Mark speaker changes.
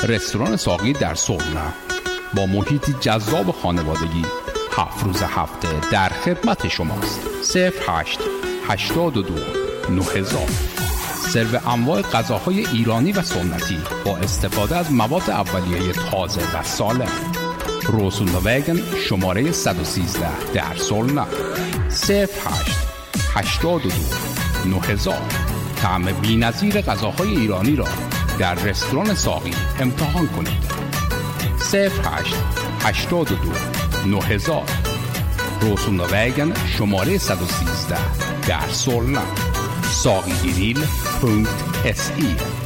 Speaker 1: رستوران ساقی در سرنا با محیطی جذاب خانوادگی 7 روز هفته در خدمت شماست. 08 82 9000. سرو انواع غذاهای ایرانی و سنتی با استفاده از مواد اولیه تازه و سالم. روسونووگن شماره 113 در سرنا. 08 82 9000. طعم بی‌نظیر غذاهای ایرانی را در رستوران ساقی امتحان کنید. 08 82 9000. روسونووگن شماره 113 در سرنا. sagigril.se